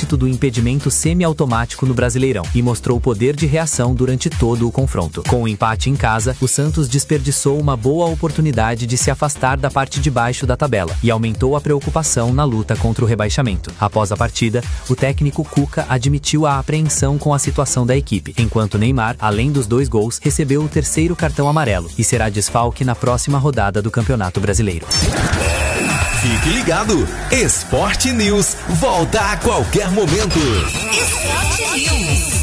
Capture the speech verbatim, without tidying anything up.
êxito do impedimento semiautomático no Brasileirão e mostrou poder de reação durante todo o confronto. Com o empate em casa, o Santos desperdiçou uma boa oportunidade de se afastar da parte de baixo da tabela e aumentou a preocupação na luta contra o rebaixamento. Após a partida, o técnico Cuca admitiu a apreensão com a situação da equipe, enquanto Neymar, além dos dois gols, recebeu o terceiro cartão amarelo e será desfalque na próxima rodada do Campeonato Brasileiro. Fique ligado, Esporte News volta a qualquer momento. Esporte News.